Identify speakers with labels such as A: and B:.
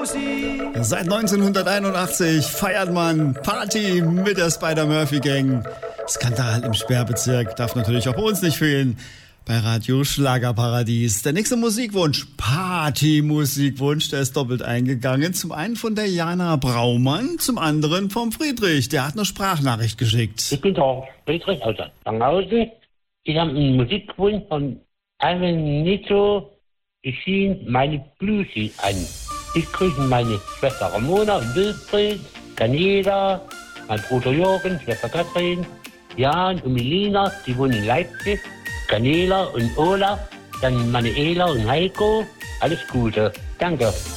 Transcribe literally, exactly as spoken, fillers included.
A: Seit neunzehnhunderteinundachtzig feiert man Party mit der Spider-Murphy-Gang. Skandal im Sperrbezirk darf natürlich auch bei uns nicht fehlen. Bei Radio Schlagerparadies. Der nächste Musikwunsch, Party-Musikwunsch, der ist doppelt eingegangen. Zum einen von der Jana Braumann, zum anderen vom Friedrich. Der hat eine Sprachnachricht geschickt.
B: Ich bin der Friedrich aus Langhausen. Ich habe einen Musikwunsch von Alvenito. Ich schien meine Blüte an. Ich grüße meine Schwester Ramona und Wilfried, Daniela, mein Bruder Jürgen, Schwester Katrin, Jan und Melina, die wohnen in Leipzig, Daniela und Olaf, dann Manuela und Heiko. Alles Gute. Danke.